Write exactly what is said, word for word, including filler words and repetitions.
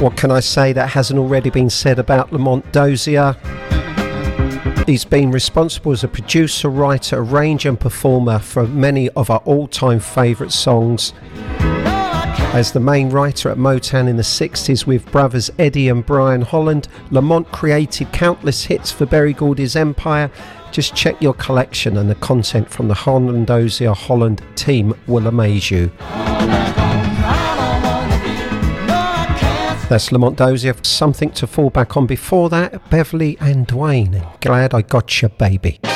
What can I say that hasn't already been said about Lamont Dozier? He's been responsible as a producer, writer, arranger and performer for many of our all-time favourite songs. As the main writer at Motown in the sixties with brothers Eddie and Brian Holland, Lamont created countless hits for Berry Gordy's Empire. Just check your collection and the content from the Holland Dozier Holland team will amaze you. That's Lamont Dozier. Something to fall back on before that, Beverly and Dwayne. Glad I got you, baby.